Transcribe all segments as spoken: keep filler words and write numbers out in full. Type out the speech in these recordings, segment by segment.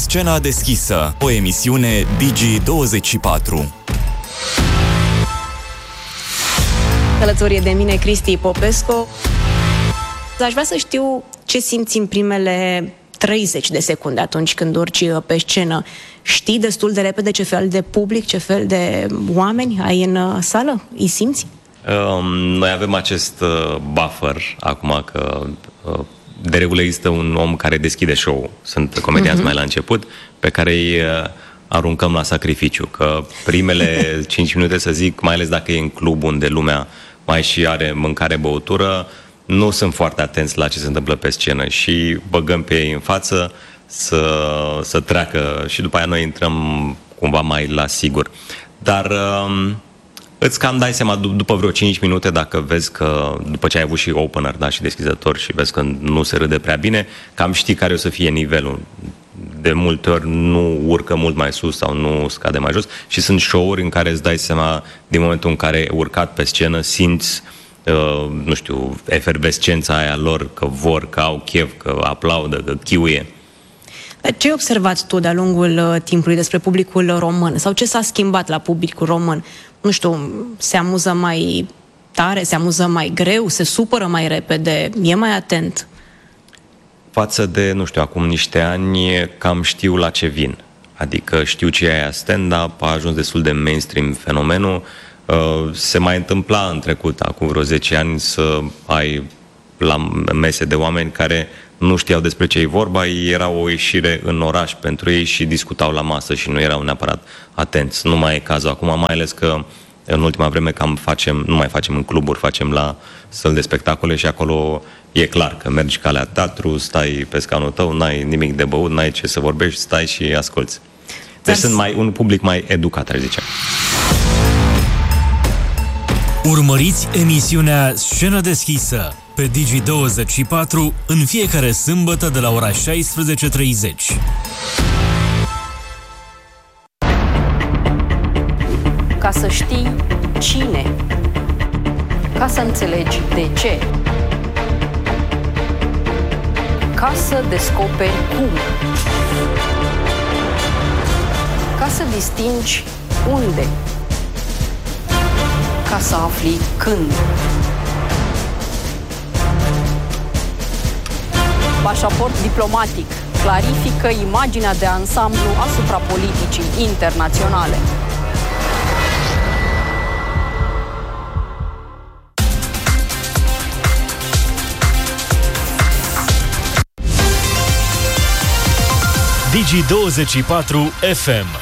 Scena deschisă, o emisiune Digi douăzeci și patru. Alături de mine Cristi Popescu. Aș vrea să știu ce simți în primele treizeci de secunde atunci când urci pe scenă. Știi destul de repede ce fel de public, ce fel de oameni ai în sală? Îi simți? Um, noi avem acest uh, buffer acum că uh, de regulă există un om care deschide show-ul. Sunt comedianți uh-huh. mai la început, pe care îi uh, aruncăm la sacrificiu. Că primele cinci minute, să zic, mai ales dacă e în club unde lumea mai și are mâncare, băutură, nu sunt foarte atenți la ce se întâmplă pe scenă și băgăm pe ei în față să, să treacă și după aia noi intrăm cumva mai la sigur. Dar um, îți cam dai seama după vreo cinci minute, dacă vezi că, după ce ai avut și opener, da, și deschizător și vezi că nu se râde prea bine, cam știi care o să fie nivelul. De multe ori nu urcă mult mai sus sau nu scade mai jos și sunt show-uri în care îți dai seama, din momentul în care ai urcat pe scenă, simți Uh, nu știu, efervescența aia lor, că vor, că au chef, că aplaudă, că chiuie. Dar ce ai observat tu de-a lungul uh, timpului despre publicul român? Sau ce s-a schimbat la publicul român? Nu știu, se amuză mai tare, se amuză mai greu, se supără mai repede, e mai atent? Față de, nu știu, acum niște ani, cam știu la ce vin. Adică știu ce e aia stand-up, a ajuns destul de mainstream fenomenul. Se mai întâmpla în trecut, acum vreo zece ani, să ai la mese de oameni care nu știau despre ce e vorba, era o ieșire în oraș pentru ei și discutau la masă și nu erau neapărat atenți. Nu mai e cazul acum, mai ales că în ultima vreme cam facem, nu mai facem în cluburi, facem la săli de spectacole și acolo e clar că mergi ca la teatru, stai pe scaunul tău, n-ai nimic de băut, n-ai ce să vorbești, stai și asculți. Deci sunt mai, un public mai educat, ar zice. Urmăriți emisiunea Scenă deschisă pe Digi douăzeci și patru în fiecare sâmbătă de la ora șaisprezece treizeci. Ca să știi cine, ca să înțelegi de ce, ca să descoperi cum, ca să distingi unde, ca să afli când. Pașaport diplomatic clarifică imaginea de ansamblu asupra politicii internaționale. Digi douăzeci și patru F M.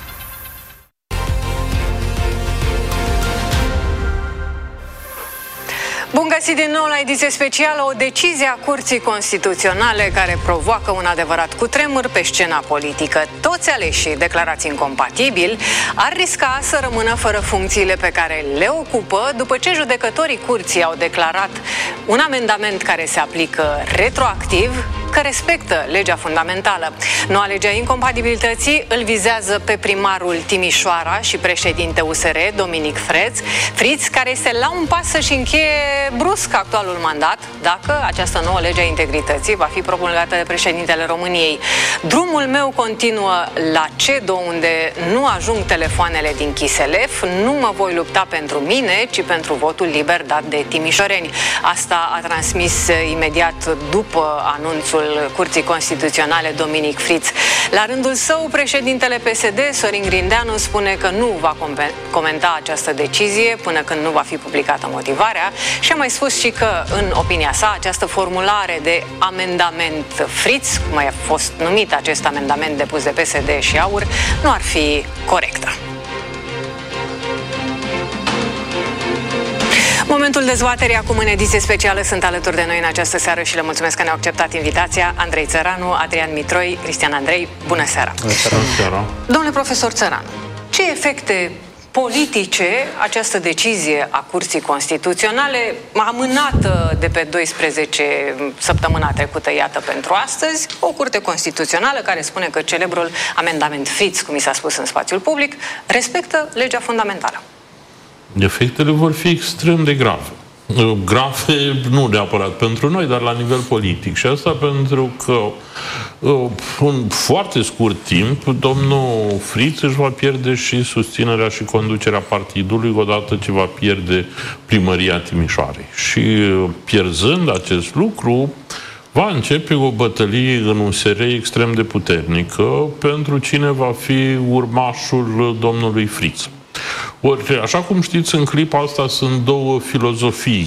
Bun găsit din nou la ediție specială, o decizie a Curții Constituționale care provoacă un adevărat cutremur pe scena politică. Toți aleșii declarați incompatibili ar risca să rămână fără funcțiile pe care le ocupă după ce judecătorii Curții au declarat un amendament care se aplică retroactiv că respectă legea fundamentală. Noua lege a incompatibilității îl vizează pe primarul Timișoara și președinte U S R, Dominic Freț, Friț, care este la un pas să-și încheie brusc actualul mandat, dacă această nouă lege a integrității va fi promulgată de președintele României. Drumul meu continuă la CEDO, unde nu ajung telefoanele din Chiselef. Nu mă voi lupta pentru mine, ci pentru votul liber dat de timișoreni. Asta a transmis imediat după anunțul Curții Constituționale Dominic Friț. La rândul său, președintele P S D, Sorin Grindeanu, spune că nu va comenta această decizie până când nu va fi publicată motivarea și a mai spus și că, în opinia sa, această formulare de amendament Friț, cum a fost numit acest amendament depus de P S D și AUR, nu ar fi corectă. Momentul dezbaterii acum în ediție specială. Sunt alături de noi în această seară și le mulțumesc că ne-au acceptat invitația Andrei Țăranu, Adrian Mitroi, Cristian Andrei. Bună seara! Bună seara! Domnule profesor Țăranu, ce efecte politice această decizie a Curții Constituționale, amânată de pe doisprezece săptămâna trecută, iată, pentru astăzi, o Curte Constituțională care spune că celebrul amendament Friț, cum i s-a spus în spațiul public, respectă legea fundamentală? Efectele vor fi extrem de grave. Grave nu neapărat pentru noi, dar la nivel politic. Și asta pentru că în foarte scurt timp, domnul Fritz își va pierde și susținerea și conducerea partidului odată ce va pierde primăria Timișoarei. Și pierzând acest lucru, va începe o bătălie în U S R extrem de puternică pentru cine va fi urmașul domnului Fritz. Ori, așa cum știți, în clipa asta sunt două filozofii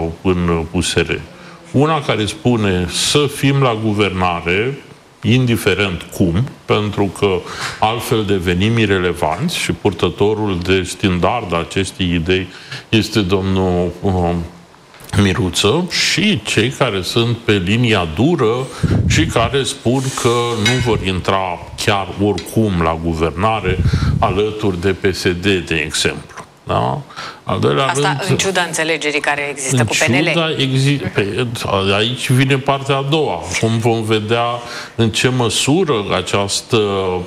în U S R. Una care spune să fim la guvernare, indiferent cum, pentru că altfel devenim irelevanți și purtătorul de standard acestei idei este domnul uh, Miruță, și cei care sunt pe linia dură și care spun că nu vor intra chiar oricum la guvernare alături de P S D, de exemplu. Da? Al doilea Asta rând, în ciuda înțelegerii care există cu P N L. Exi- pe, aici vine partea a doua. Cum vom vedea în ce măsură această,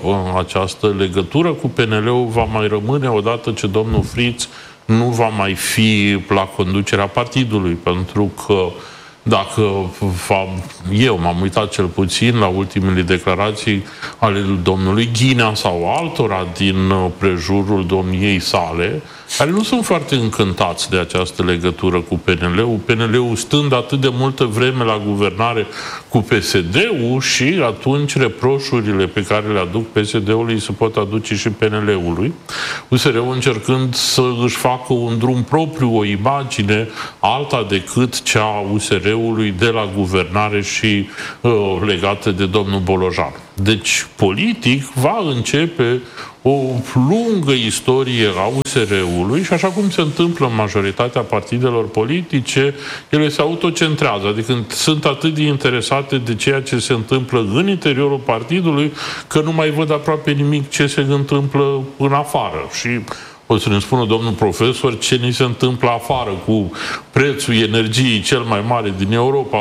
această legătură cu P N L-ul va mai rămâne odată ce domnul Fritz nu va mai fi la conducerea partidului, pentru că dacă va, eu m-am uitat cel puțin la ultimele declarații ale domnului Ghinea sau altora din prejurul domniei sale, care nu sunt foarte încântați de această legătură cu P N L-ul, P N L-ul stând atât de multă vreme la guvernare cu P S D-ul, și atunci reproșurile pe care le aduc P S D-ului se pot aduce și P N L-ului. U S R-ul încercând să își facă un drum propriu, o imagine alta decât cea a U S R-ului de la guvernare și uh, legată de domnul Bolojan. Deci, politic, va începe o lungă istorie a U S R-ului și, așa cum se întâmplă în majoritatea partidelor politice, ele se autocentrează, adică sunt atât de interesate de ceea ce se întâmplă în interiorul partidului, că nu mai văd aproape nimic ce se întâmplă în afară. Și o să ne spună domnul profesor ce ni se întâmplă afară cu prețul energiei cel mai mare din Europa,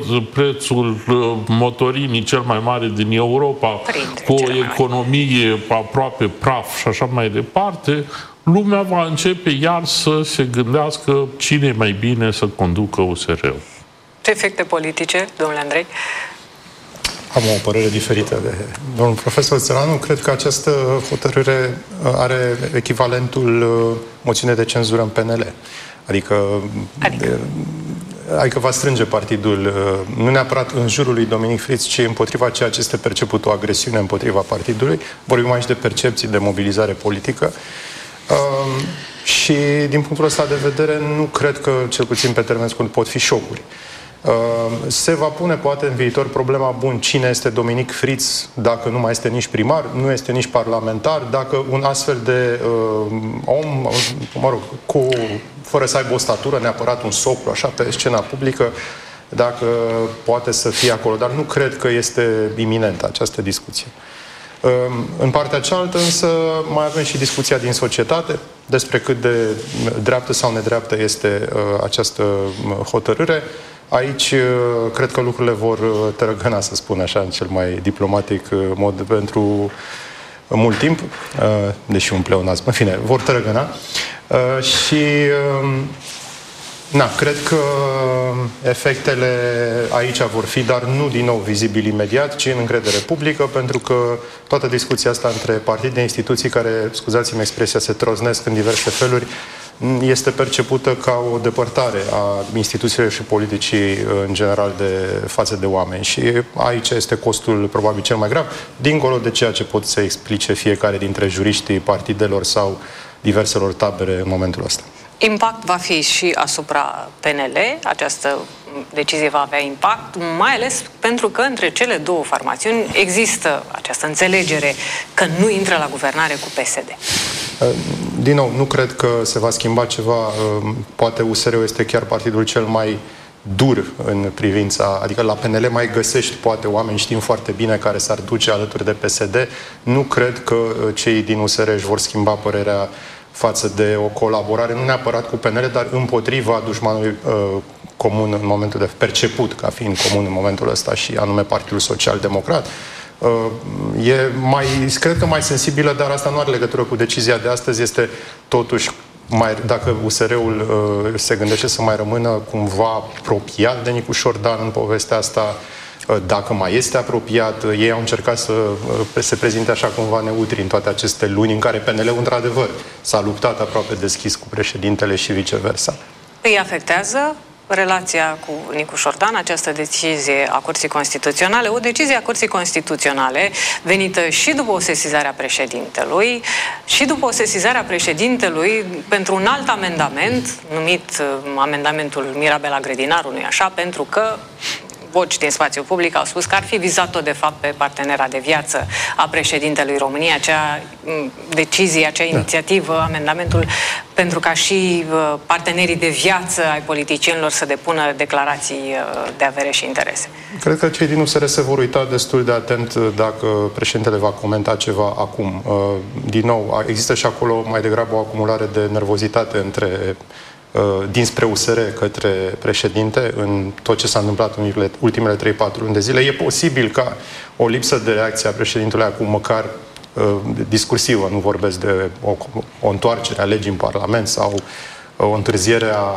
prețul motorinii cel mai mare din Europa, cu o economie aproape praf și așa mai departe. Lumea va începe iar să se gândească cine e mai bine să conducă U S R-ul. Ce efecte politice, domnule Andrei? Am o părere diferită de domnul profesor Țăranu. Cred că această hotărâre are echivalentul moțiunii de cenzură în P N L. Adică, adică? De, adică va strânge partidul, nu neapărat în jurul lui Dominic Fritz, ci împotriva ceea ce este perceput o agresiune împotriva partidului. Vorbim aici de percepții, de mobilizare politică. Uh, și din punctul ăsta de vedere, nu cred că, cel puțin pe termen scurt, pot fi șocuri. Uh, se va pune poate în viitor problema, bun, cine este Dominic Fritz dacă nu mai este nici primar, nu este nici parlamentar, dacă un astfel de uh, om, mă rog, cu, fără să aibă o statură, neapărat un soclu, așa, pe scena publică, dacă poate să fie acolo. Dar nu cred că este iminentă această discuție. Uh, în partea cealaltă, însă, mai avem și discuția din societate despre cât de dreaptă sau nedreaptă este uh, această hotărâre. Aici cred că lucrurile vor tărăgăna, să spun așa, în cel mai diplomatic mod, pentru mult timp, deși un pleonasm, în fine, vor tărăgăna. Și, na, cred că efectele aici vor fi, dar nu din nou vizibil imediat, ci în încredere publică, pentru că toată discuția asta între partide, instituții care, scuzați-mi expresia, se troznesc în diverse feluri, este percepută ca o depărtare a instituțiilor și politicii în general de față de oameni. Și aici este costul probabil cel mai grav, dincolo de ceea ce pot să explice fiecare dintre juriștii partidelor sau diverselor tabere în momentul ăsta. Impact va fi și asupra P N L, această decizie va avea impact, mai ales pentru că între cele două formațiuni există această înțelegere că nu intră la guvernare cu P S D. Din nou, nu cred că se va schimba ceva. Poate U S R-ul este chiar partidul cel mai dur în privința, adică la P N L mai găsești poate oameni, știm foarte bine, care s-ar duce alături de P S D. Nu cred că cei din U S R își vor schimba părerea față de o colaborare, nu neapărat cu P N L, dar împotriva dușmanului uh, comun în momentul de perceput ca fiind comun în momentul ăsta, și anume Partidul Social-Democrat. Uh, e mai, cred că mai sensibilă, dar asta nu are legătură cu decizia de astăzi, este totuși mai, dacă U S R-ul uh, se gândește să mai rămână cumva apropiat de Nicu Șordan în povestea asta, dacă mai este apropiat. Ei au încercat să se prezinte așa cumva neutri în toate aceste luni în care P N L-ul, într-adevăr, s-a luptat aproape deschis cu președintele și viceversa. Îi afectează relația cu Nicu Șordan, această decizie a Curții Constituționale, o decizie a Curții Constituționale venită și după o sesizare a președintelui și după o sesizare a președintelui pentru un alt amendament, numit amendamentul Mirabela Grădinaru, nu-i așa, pentru că voci din spațiu public au spus că ar fi vizat-o de fapt pe partenera de viață a președintelui României, acea decizie, acea inițiativă, amendamentul pentru ca și partenerii de viață ai politicienilor să depună declarații de avere și interese. Cred că cei din U S R se vor uita destul de atent dacă președintele va comenta ceva acum. Din nou, există și acolo mai degrabă o acumulare de nervozitate între dinspre U S R către președinte în tot ce s-a întâmplat în ultimele trei patru luni de zile. E posibil ca o lipsă de reacție a președintelui acum, măcar uh, discursivă, nu vorbesc de o, o întoarcere a legii în Parlament sau o întârziere a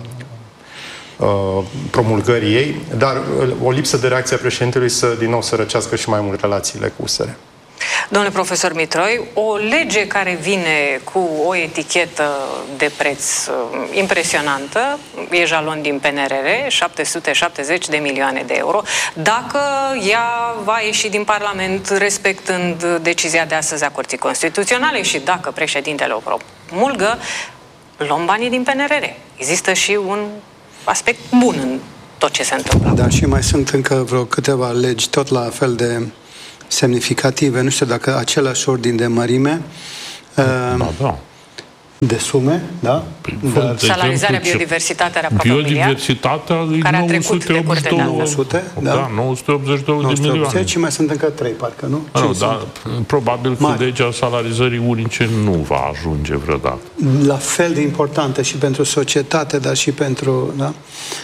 uh, promulgării ei, dar o lipsă de reacție a președintelui să din nou să răcească și mai mult relațiile cu U S R. Domnule profesor Mitroi, o lege care vine cu o etichetă de preț impresionantă, e jalon din P N R R, șapte sute șaptezeci de milioane de euro, dacă ea va ieși din Parlament respectând decizia de astăzi a Curții Constituționale și dacă președintele o promulgă, luăm banii din P N R R. Există și un aspect bun în tot ce se întâmplă. Da, și mai sunt încă vreo câteva legi tot la fel de semnificative, nu știu dacă același ordin de mărime, da, da. de sume, da? Dar salarizarea, biodiversitatea, biodiversitatea care a trecut de nouă sute, da? Da, nouă sute optzeci și doi de milioane. Și mai sunt încă trei, parcă, nu? Nu, dar probabil că legea salarizării unice nu va ajunge vreodată. La fel de importantă și pentru societate, dar și pentru... Da?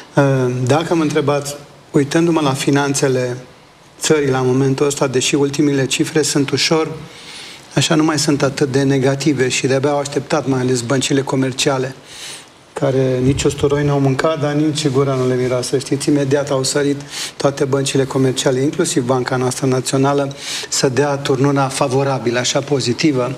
Dacă mă întrebați, uitându-mă la finanțele țării la momentul ăsta, deși ultimile cifre sunt ușor, așa nu mai sunt atât de negative și de-abia au așteptat, mai ales băncile comerciale, care nici usturoi n-au mâncat, dar nici gura nu le miroase. Știți, imediat au sărit toate băncile comerciale, inclusiv Banca noastră națională, să dea turnura favorabilă, așa pozitivă.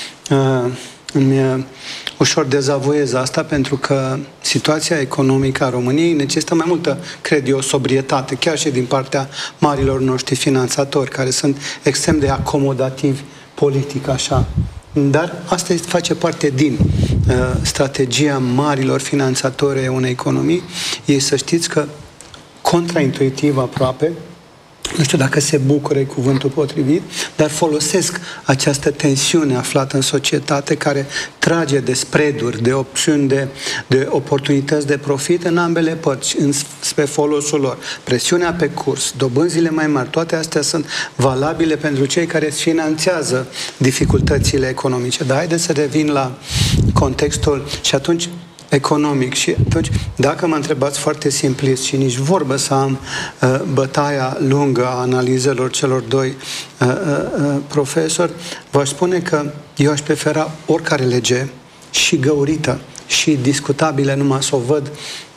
Uh, îmi ușor dezavoiez asta, pentru că situația economică a României necesită mai multă, cred eu, sobrietate, chiar și din partea marilor noștri finanțatori, care sunt extrem de acomodativi politic, așa. Dar asta este, face parte din uh, strategia marilor finanțatori ai unei economii. Ei, să știți că, contraintuitiv aproape, nu știu dacă se bucură cuvântul potrivit, dar folosesc această tensiune aflată în societate care trage de spread-uri, de opțiuni, de, de oportunități de profit în ambele părți, în, spre folosul lor. Presiunea pe curs, dobânzile mai mari, toate astea sunt valabile pentru cei care finanțează dificultățile economice. Dar haideți să revin la contextul și atunci economic. Și atunci, dacă mă întrebați foarte simplist și nici vorbă să am uh, bătaia lungă a analizelor celor doi uh, uh, profesori, v-aș spune că eu aș prefera oricare lege și găurită și discutabilă, numai să o văd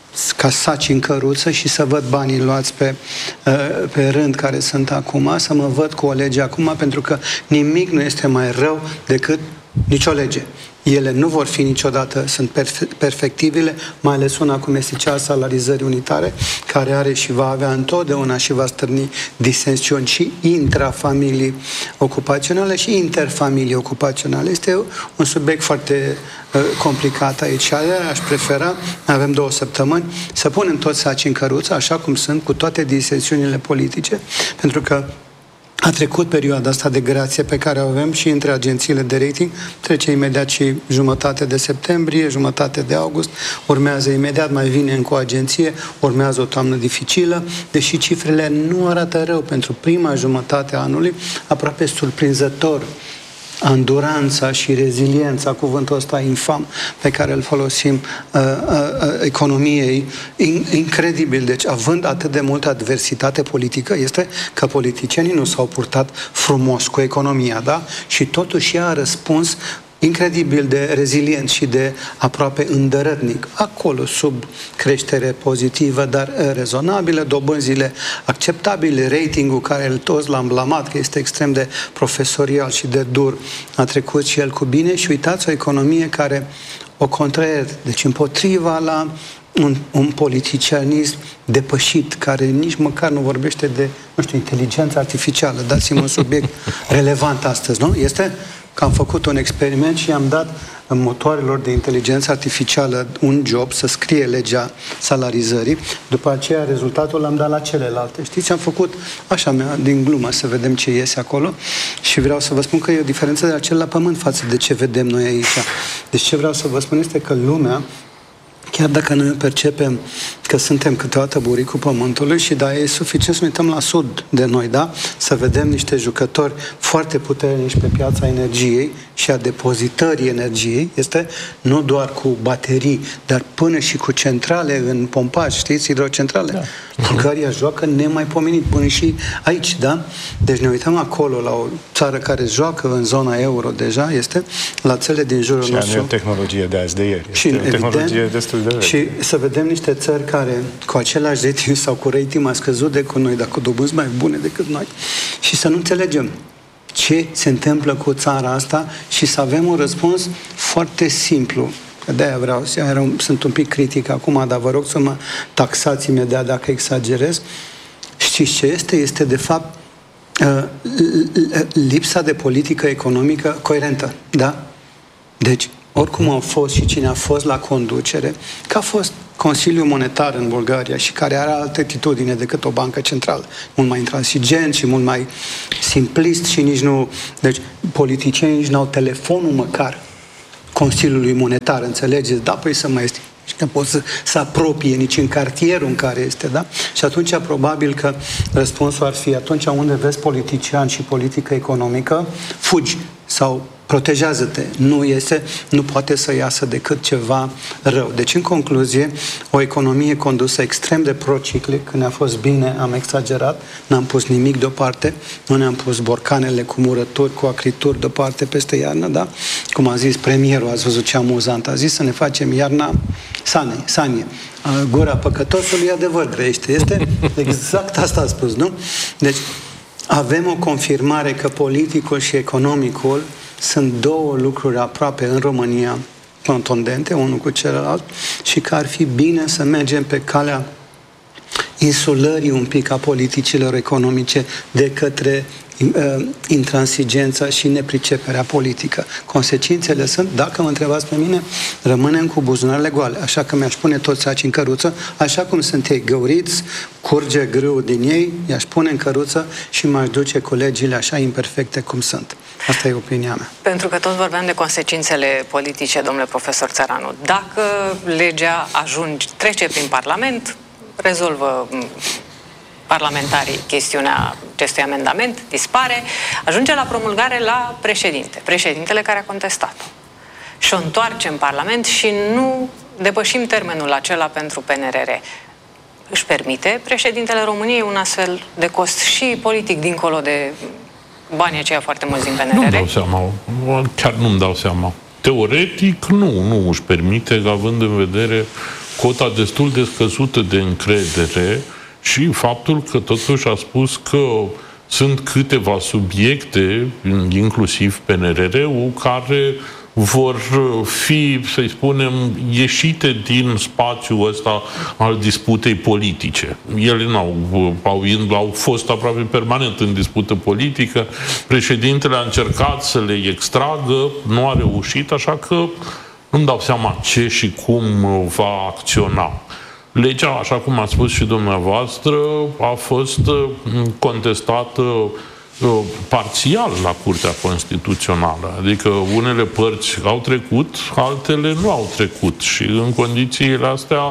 ca saci în căruță și să văd banii luați pe, uh, pe rând care sunt acum, să mă văd cu o lege acum, pentru că nimic nu este mai rău decât nicio lege. Ele nu vor fi niciodată, sunt perfe- perfectibile, mai ales una cum este cea a salarizării unitare, care are și va avea întotdeauna și va stârni disensiuni și intrafamilii ocupaționale și interfamilii ocupaționale. Este un subiect foarte uh, complicat aici. Și aș prefera, avem două săptămâni, să punem toți saci în căruță, așa cum sunt, cu toate disensiunile politice, pentru că a trecut perioada asta de grație pe care o avem și între agențiile de rating, trece imediat și jumătate de septembrie, jumătate de august, urmează imediat, mai vine încă o agenție, urmează o toamnă dificilă, deși cifrele nu arată rău pentru prima jumătate a anului, aproape surprinzător. Anduranța și reziliența, cuvântul ăsta infam pe care îl folosim uh, uh, economiei, in, incredibil. Deci, având atât de multă adversitate politică, este că politicienii nu s-au purtat frumos cu economia, da? Și totuși ea a răspuns incredibil de rezilient și de aproape îndărătnic. Acolo, sub creștere pozitivă, dar rezonabilă, dobânzile acceptabile, ratingul care el toți l-am blamat, că este extrem de profesorial și de dur, a trecut și el cu bine și uitați o economie care o contrarie, deci împotriva la un, un politicianism depășit, care nici măcar nu vorbește de, nu știu, inteligență artificială. Dați-mi un subiect relevant astăzi, nu? Este că am făcut un experiment și am dat motoarelor de inteligență artificială un job să scrie legea salarizării, după aceea rezultatul l-am dat la celelalte. Știți, am făcut așa mea, din glumă, să vedem ce iese acolo și vreau să vă spun că e o diferență de la cel la pământ față de ce vedem noi aici. Deci ce vreau să vă spun este că lumea, chiar dacă noi percepem că suntem câteodată buricul pământului și da, e suficient să uităm la sud de noi, da? Să vedem niște jucători foarte puternici pe piața energiei și a depozitării energiei, este nu doar cu baterii, dar până și cu centrale în pompaj, știți, hidrocentrale. Da. Bulgaria joacă nemaipomenit până și aici, da? Deci ne uităm acolo la o țară care joacă în zona euro deja, este la țările din jurul și nostru. Și nu e tehnologie de azi de ieri. Și, este evident, o tehnologie destul de veche. Și să vedem niște țări care cu același rating sau cu rating mai scăzut decât noi, dar cu dobânzi mai bune decât noi, și să nu înțelegem ce se întâmplă cu țara asta și să avem un răspuns foarte simplu. De-aia vreau, sunt un pic critic acum, dar vă rog să mă taxați imediat dacă exagerez. Știți ce este? Este de fapt lipsa de politică economică coerentă. Da? Deci, oricum au fost și cine a fost la conducere, că a fost Consiliul Monetar în Bulgaria și care are altă atitudine decât o bancă centrală, mult mai intransigent și mult mai simplist și nici nu... Deci, politicienii nici n-au telefonul măcar Consiliului Monetar, înțelegeți? Da, păi să mai este... Și că pot să se apropie nici în cartierul în care este, da? Și atunci probabil că răspunsul ar fi atunci unde vezi politician și politică economică, fugi sau protejează-te. Nu iese, nu poate să iasă decât ceva rău. Deci, în concluzie, o economie condusă extrem de prociclic, când a fost bine, am exagerat, n-am pus nimic deoparte, nu ne-am pus borcanele cu murături, cu acrituri deoparte peste iarnă, da? Cum a zis premierul, ați văzut ce amuzant, a zis să ne facem iarna sane, sanie. Gura păcătosului e adevăr grăiește. Este exact asta a spus, nu? Deci, avem o confirmare că politicul și economicul sunt două lucruri aproape în România contundente, unul cu celălalt, și că ar fi bine să mergem pe calea insulării un pic a politicilor economice de către uh, intransigența și nepriceperea politică. Consecințele sunt, dacă mă întrebați pe mine, rămânem cu buzunarele goale. Așa că mi-aș pune toți saci în căruță, așa cum sunt ei găuriți, curge grâu din ei, i-aș pune în căruță și m-aș duce cu legile așa imperfecte cum sunt. Asta e opinia mea. Pentru că tot vorbeam de consecințele politice, domnule profesor Țăranu. Dacă legea ajunge, trece prin Parlament, rezolvă parlamentarii chestiunea acestui amendament, dispare, ajunge la promulgare la președinte, președintele care a contestat-o. Și o întoarce în Parlament și nu depășim termenul acela pentru P N R R. Își permite președintele României un astfel de cost și politic dincolo de banii aceia foarte mulți din P N R R? Nu-mi dau seama. Chiar nu-mi dau seama. Teoretic, nu. Nu își permite, având în vedere cota destul de scăzută de încredere și faptul că totuși a spus că sunt câteva subiecte, inclusiv P N R R-ul, care vor fi, să-i spunem, ieșite din spațiul ăsta al disputei politice. Ele n-au, au, au fost aproape permanent în dispută politică. Președintele a încercat să le extragă, nu a reușit, așa că nu-mi dau seama ce și cum va acționa. Legea, așa cum a spus și dumneavoastră, a fost contestată parțial la Curtea Constituțională. Adică unele părți au trecut, altele nu au trecut. Și în condițiile astea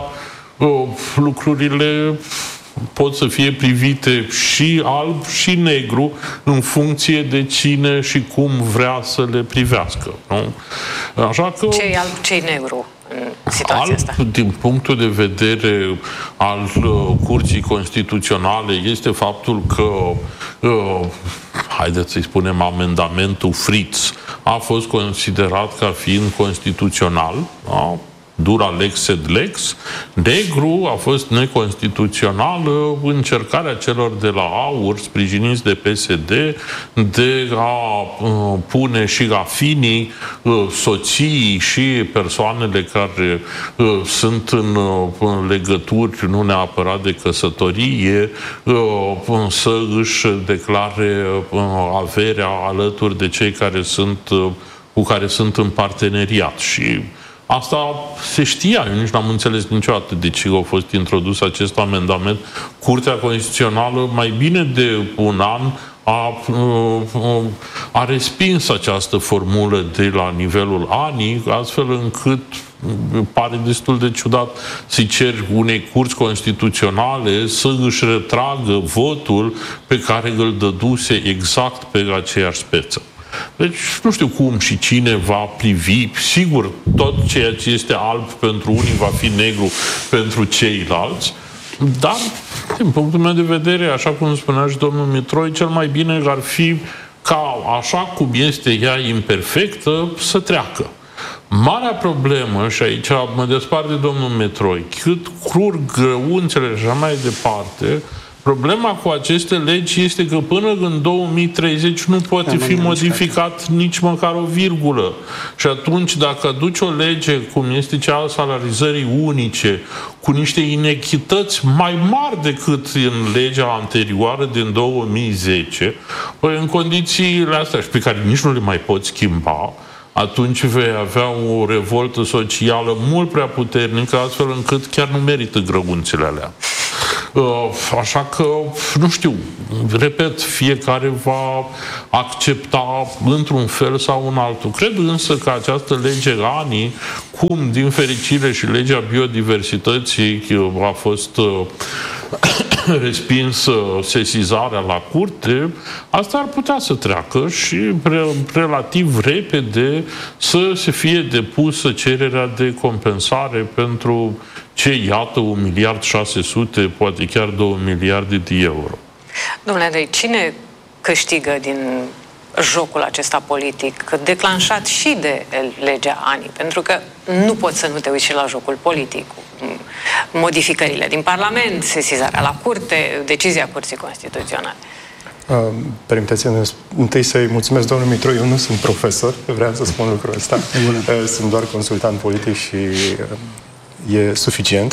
lucrurile pot să fie privite și alb și negru în funcție de cine și cum vrea să le privească. Nu? Așa că... Ce-i alb, ce-i negru în situația alb, asta? Din punctul de vedere al uh, Curții Constituționale, este faptul că uh, haideți să-i spunem amendamentul Fritz a fost considerat ca fiind constituțional, da? Dura lex sed lex. Negru a fost neconstituțională încercarea celor de la AUR, sprijiniți de P S D, de a uh, pune și afinii, uh, soții și persoanele care uh, sunt în uh, legături, nu neapărat de căsătorie, uh, să își declare uh, averea alături de cei care sunt, uh, cu care sunt în parteneriat. Și asta se știa, eu nici n-am înțeles niciodată de ce a fost introdus acest amendament. Curtea Constituțională, mai bine de un an, a, a respins această formulă de la nivelul anii, astfel încât pare destul de ciudat să-i ceri unei curți constituționale să își retragă votul pe care îl dăduse exact pe aceeași speță. Deci nu știu cum și cine va privi. Sigur, tot ceea ce este alb pentru unii va fi negru pentru ceilalți, dar, din punctul meu de vedere, așa cum spunea și domnul Mitroi, cel mai bine ar fi ca, așa cum este ea imperfectă, să treacă. Marea problemă, și aici mă despart de domnul Mitroi, cât curg grăunțele și așa mai departe, problema cu aceste legi este că până în două mii treizeci nu poate fi modificat nici măcar o virgulă. Și atunci, dacă aduci o lege, cum este cea a salarizării unice, cu niște inechități mai mari decât în legea anterioară din două mii zece, păi în condițiile astea, și pe care nici nu le mai poți schimba, atunci vei avea o revoltă socială mult prea puternică, astfel încât chiar nu merită grăunțele alea. Așa că, nu știu, repet, fiecare va accepta într-un fel sau în altul. Cred însă că această lege ANI, cum din fericire și legea biodiversității a fost respinsă sesizarea la curte, asta ar putea să treacă și relativ repede să se fie depusă cererea de compensare pentru ce, iată, un miliard șase sute, poate chiar două miliarde de euro. Domnule Andrei, cine câștigă din jocul acesta politic, declanșat și de legea ANI? Pentru că nu poți să nu te uiți și la jocul politic. Modificările din Parlament, sesizarea la curte, decizia Curții Constituționale. Uh, Permiteți-mi întâi să-i mulțumesc domnului Mitroi. Eu nu sunt profesor, vreau să spun lucrul ăsta. Uh, sunt doar consultant politic și uh, e suficient.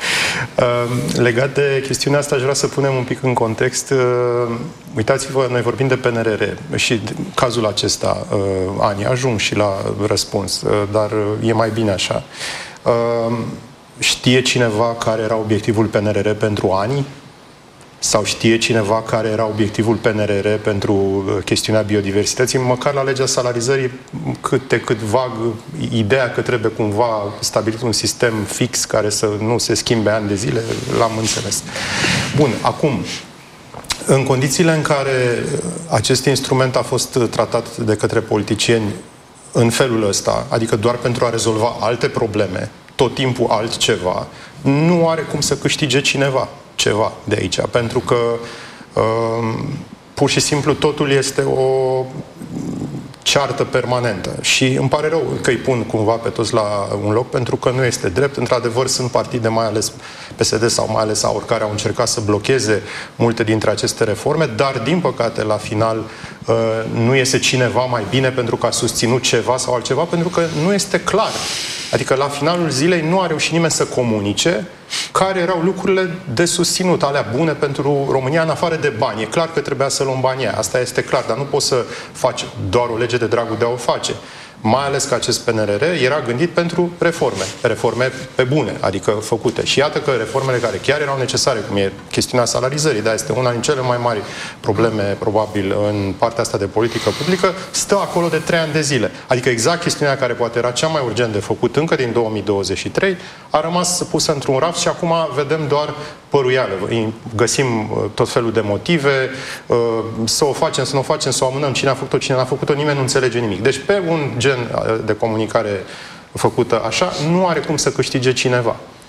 uh, legat de chestiunea asta, aș vrea să punem un pic în context. Uh, uitați-vă, noi vorbim de P N R R și cazul acesta, uh, ANI, ajung și la răspuns, uh, dar uh, e mai bine așa. Uh, știe cineva care era obiectivul P N R R pentru ANI? Sau știe cineva care era obiectivul P N R R pentru chestiunea biodiversității? Măcar la legea salarizării, cât de cât vag, ideea că trebuie cumva stabilit un sistem fix care să nu se schimbe ani de zile, l-am înțeles. Bun, acum, în condițiile în care acest instrument a fost tratat de către politicieni în felul ăsta, adică doar pentru a rezolva alte probleme, tot timpul altceva, nu are cum să câștige cineva ceva de aici, pentru că uh, pur și simplu totul este o ceartă permanentă și îmi pare rău că îi pun cumva pe toți la un loc, pentru că nu este drept. Într-adevăr, sunt partide, mai ales P S D sau mai ales AUR, care au încercat să blocheze multe dintre aceste reforme, dar din păcate la final uh, nu iese cineva mai bine pentru că a susținut ceva sau altceva, pentru că nu este clar. Adică la finalul zilei nu a reușit nimeni să comunice care erau lucrurile de susținut, alea bune pentru România, în afară de bani. E clar că trebuia să luăm banii aia, asta este clar, dar nu poți să faci doar o lege de dragul de a o face. Mai ales că acest P N R R era gândit pentru reforme, reforme pe bune, adică făcute. Și iată că reformele care chiar erau necesare, cum e chestiunea salarizării, dar este una din cele mai mari probleme, probabil, în partea asta de politică publică, stă acolo de trei ani de zile. Adică exact chestiunea care poate era cea mai urgent de făcut încă din două mii douăzeci și trei, a rămas pusă într-un raft și acum vedem doar păruială. Găsim tot felul de motive, să o facem, să nu o facem, să o amânăm, cine a făcut-o, cine n-a făcut-o, nimeni nu înțelege nimic. Deci pe un gen de comunicare făcută așa, nu are cum să câștige cineva.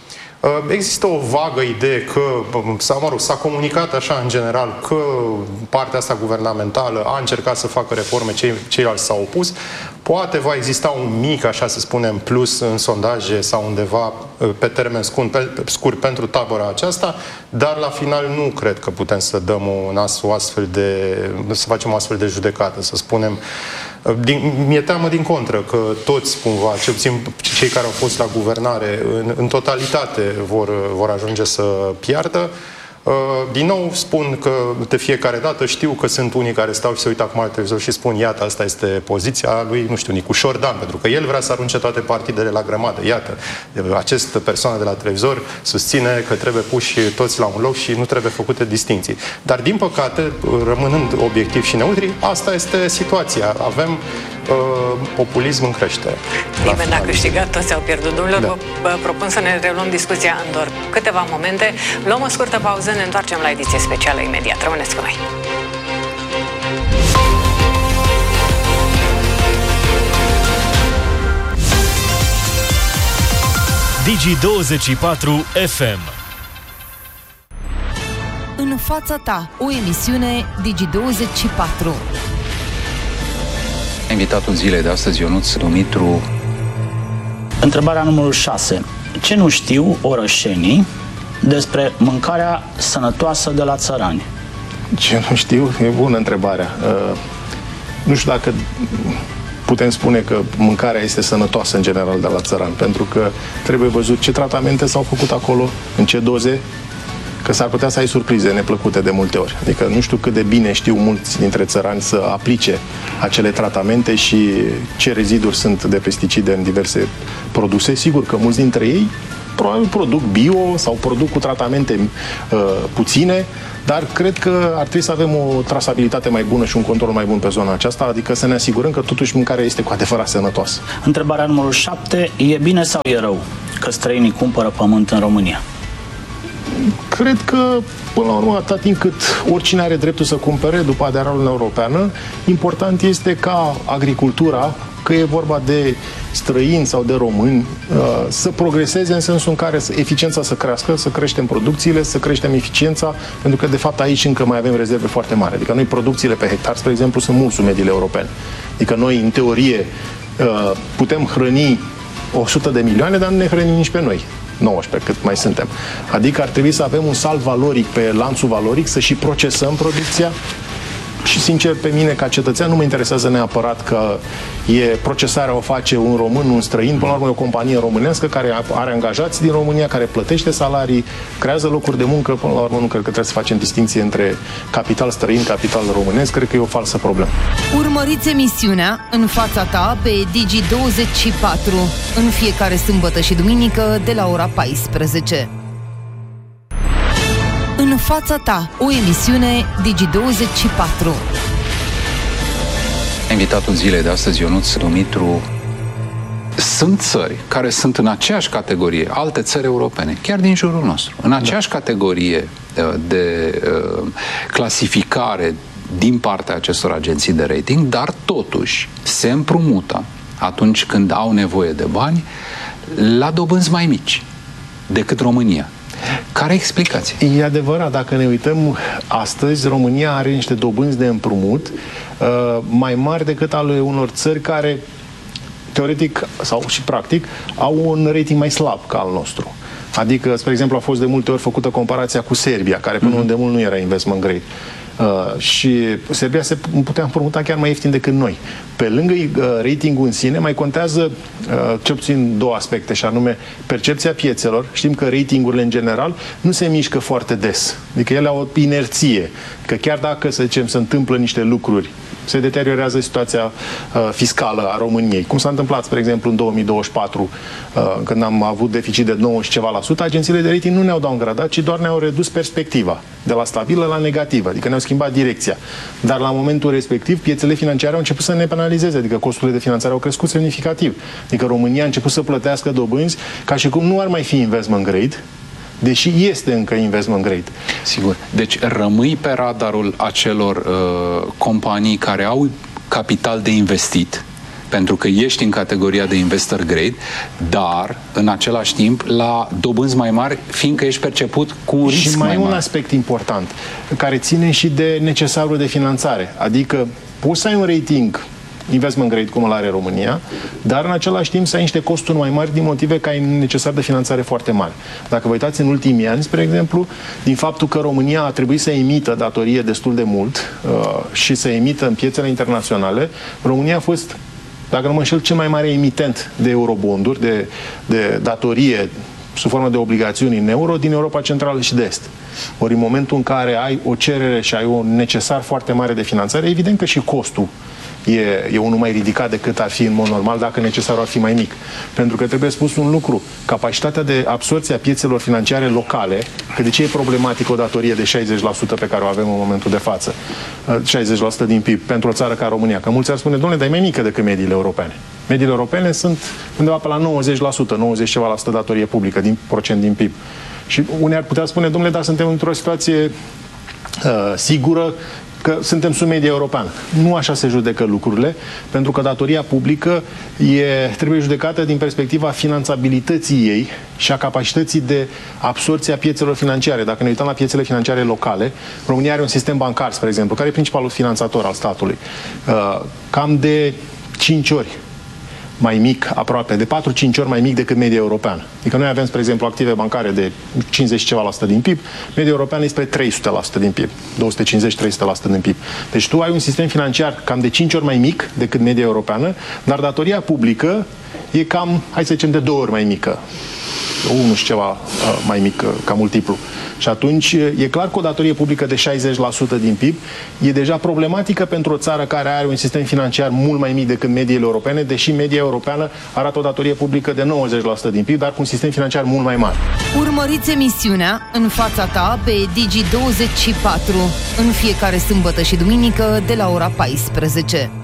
Există o vagă idee că, sau mă rog, s-a comunicat așa în general că partea asta guvernamentală a încercat să facă reforme, cei, ceilalți s-au opus. Poate va exista un mic, așa să spunem, plus în sondaje sau undeva pe termen scurt, pe, scurt pentru tabăra aceasta, dar la final nu cred că putem să dăm un as, o astfel de, să facem o astfel de judecată, să spunem. Din, mi-e teamă din contră că toți, cumva, cel puțin cei care au fost la guvernare, în, în totalitate vor, vor ajunge să piardă. Din nou spun că de fiecare dată știu că sunt unii care stau și se uită acum la televizor și spun iată, asta este poziția lui, nu știu, Nicu Șordan, pentru că el vrea să arunce toate partidele la grămadă. Iată, această persoană de la televizor susține că trebuie puși toți la un loc și nu trebuie făcute distinții. Dar din păcate, rămânând obiectiv și neutri, asta este situația. Avem uh, populism în creștere. Nimeni n-a câștigat, toți au pierdut. Domnilor, da. Vă propun să ne reluăm discuția în doar câteva momente. Luăm o scurtă pauză, ne întoarcem la ediție specială imediat. Rămâneți cu noi! Digi douăzeci și patru F M. În fața ta, o emisiune Digi douăzeci și patru. Invitatul zilei de astăzi, Ionuț Dumitru. Întrebarea numărul șase. Ce nu știu orășenii despre mâncarea sănătoasă de la țărani? Ce nu știu? E bună întrebarea. Uh, nu știu dacă putem spune că mâncarea este sănătoasă în general de la țăran, pentru că trebuie văzut ce tratamente s-au făcut acolo, în ce doze, că s-ar putea să ai surprize neplăcute de multe ori. Adică nu știu cât de bine știu mulți dintre țărani să aplice acele tratamente și ce reziduri sunt de pesticide în diverse produse. Sigur că mulți dintre ei probabil produc bio sau produc cu tratamente uh, puține, dar cred că ar trebui să avem o trasabilitate mai bună și un control mai bun pe zona aceasta, adică să ne asigurăm că totuși mâncarea este cu adevărat sănătoasă. Întrebarea numărul șapte. E bine sau e rău că străinii cumpără pământ în România? Cred că, până la urmă, atât timp cât oricine are dreptul să cumpere după aderarea la Uniunea Europeană, important este ca agricultura, că e vorba de străini sau de români, să progreseze în sensul în care eficiența să crească, să creștem producțiile, să creștem eficiența, pentru că, de fapt, aici încă mai avem rezerve foarte mari. Adică noi producțiile pe hectar, spre exemplu, sunt mult sub mediile europene. Adică noi, în teorie, putem hrăni o sută de milioane, dar nu ne hrănim nici pe noi. nouăsprezece, cât mai suntem. Adică ar trebui să avem un salt valoric pe lanțul valoric, să și procesăm producția. Și, sincer, pe mine, ca cetățean, nu mă interesează neapărat că e procesarea o face un român, un străin. Până la urmă, e o companie românească care are angajați din România, care plătește salarii, creează locuri de muncă. Până la urmă, nu cred că trebuie să facem distinție între capital străin, capital românesc. Cred că e o falsă problemă. Urmăriți emisiunea În fața ta pe Digi douăzeci și patru în fiecare sâmbătă și duminică de la ora paisprezece. În fața ta, o emisiune Digi douăzeci și patru. Invitatul zilei de astăzi, Ionuț Dumitru. Sunt țări care sunt în aceeași categorie, alte țări europene, chiar din jurul nostru, în aceeași da. categorie de uh, clasificare din partea acestor agenții de rating, dar totuși se împrumută atunci când au nevoie de bani la dobânzi mai mici decât România. Care explicație? E adevărat, dacă ne uităm astăzi, România are niște dobânzi de împrumut uh, mai mari decât ale unor țări care, teoretic sau și practic, au un rating mai slab ca al nostru. Adică, spre exemplu, a fost de multe ori făcută comparația cu Serbia, care până mm-hmm. de mult nu era investment grade. Uh, și Serbia se putea împrumuta chiar mai ieftin decât noi. Pe lângă uh, ratingul în sine, mai contează uh, cel puțin două aspecte, și anume percepția piețelor. Știm că ratingurile în general nu se mișcă foarte des. Adică ele au o inerție. Că chiar dacă, să zicem, se întâmplă niște lucruri, se deteriorează situația uh, fiscală a României. Cum s-a întâmplat, spre exemplu, în două mii douăzeci și patru, uh, când am avut deficit de nouă și ceva la sută, agențiile de rating nu ne-au downgradat, ci doar ne-au redus perspectiva, de la stabilă la negativă, adică ne-au schimbat direcția. Dar la momentul respectiv, piețele financiare au început să ne penalizeze, adică costurile de finanțare au crescut semnificativ. Adică România a început să plătească dobânzi ca și cum nu ar mai fi investment grade, deși este încă investment grade. Sigur. Deci rămâi pe radarul acelor uh, companii care au capital de investit, pentru că ești în categoria de investor grade, dar în același timp la dobânzi mai mari, fiindcă ești perceput cu un risc și mai, mai un mare. aspect important, care ține și de necesarul de finanțare. Adică poți să ai un rating investment grade, cum îl are România, dar în același timp să ai niște costuri mai mari din motive că ai necesar de finanțare foarte mari. Dacă vă uitați în ultimii ani, spre exemplu, din faptul că România a trebuit să emită datorie destul de mult uh, și să emită în piețele internaționale, România a fost, dacă nu mă înșel, cel mai mare emitent de eurobonduri, de, de datorie sub formă de obligațiuni în euro din Europa Centrală și de Est. Ori în momentul în care ai o cerere și ai un necesar foarte mare de finanțare, evident că și costul E, e unul mai ridicat decât ar fi în mod normal dacă necesarul ar fi mai mic. Pentru că trebuie spus un lucru, capacitatea de absorbție a piețelor financiare locale, că de ce e problematic o datorie de șaizeci la sută pe care o avem în momentul de față, șaizeci la sută din P I B pentru o țară ca România, că mulți ar spune, domnule, dar e mai mică decât mediile europene. Mediile europene sunt undeva pe la nouăzeci la sută, nouăzeci ceva la sută datorie publică, din procent din P I B. Și unii ar putea spune, domnule, dar suntem într-o situație uh, sigură, că suntem sub media europeană. Nu așa se judecă lucrurile, pentru că datoria publică e, trebuie judecată din perspectiva finanțabilității ei și a capacității de absorbție a piețelor financiare. Dacă ne uităm la piețele financiare locale, România are un sistem bancar, spre exemplu, care e principalul finanțator al statului. Cam de cinci ori mai mic, aproape, de patru-cinci ori mai mic decât media europeană. Adică noi avem, spre exemplu, active bancare de cincizeci ceva la sută din P I B, media europeană este spre trei sute la sută din P I B, două sute cincizeci trei sute la sută din P I B. Deci tu ai un sistem financiar cam de cinci ori mai mic decât media europeană, dar datoria publică e cam, hai să zicem, de două ori mai mică. Unu și ceva mai mic ca multiplu. Și atunci e clar că o datorie publică de șaizeci la sută din P I B e deja problematică pentru o țară care are un sistem financiar mult mai mic decât mediile europene, deși media europeană arată o datorie publică de nouăzeci la sută din P I B, dar cu un sistem financiar mult mai mare. Urmăriți emisiunea În fața ta pe Digi douăzeci și patru în fiecare sâmbătă și duminică de la ora paisprezece.